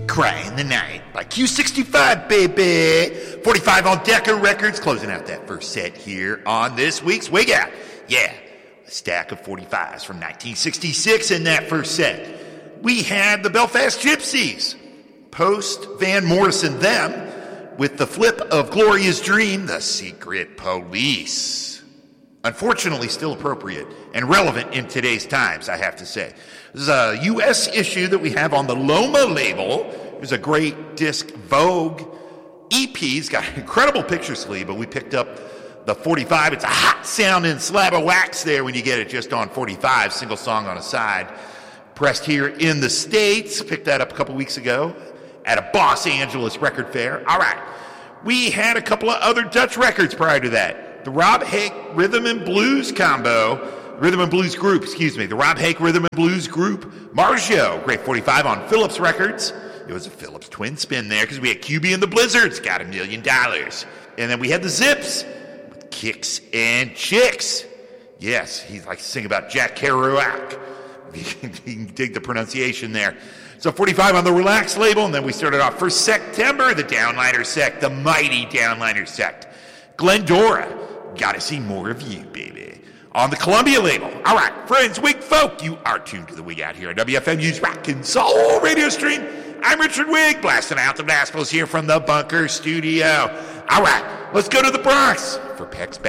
Cry in the Night by Q65, baby. 45 on Decca Records, closing out that first set here on this week's Wig Out. Yeah, a stack of 45s from 1966 in that first set. We had the Belfast Gypsies, post Van Morrison them, with the flip of Gloria's Dream, The Secret Police. Unfortunately, still appropriate and relevant in today's times, I have to say. This is a U.S. issue that we have on the Loma label. There's a great disc Vogue EP. It's got an incredible picture sleeve, but we picked up the 45. It's a hot sounding slab of wax there when you get it just on 45, single song on a side. Pressed here in the States. Picked that up a couple weeks ago at a Los Angeles record fair. All right. We had a couple of other Dutch records prior to that. The Rob Hake Rhythm and Blues combo. Rhythm and Blues group, excuse me. The Rob Hake Rhythm and Blues group. Marjo, great 45 on Philips Records. It was a Philips twin spin there because we had QB and the Blizzards, got $1 million. And then we had the Zips with Kicks and Chicks. Yes, he likes to sing about Jack Kerouac. You can dig the pronunciation there. So 45 on the Relax label, and then we started off for September, the Downliner Sect, the mighty Downliner Sect. Glendora, gotta see more of you, baby. On the Columbia label. All right, friends, Wig folk, you are tuned to the Wig Out here on WFMU's Rock and Soul radio stream. I'm Richard Wig, blasting out the Gospels here from the Bunker Studio. All right, let's go to the Bronx for Peck's Back.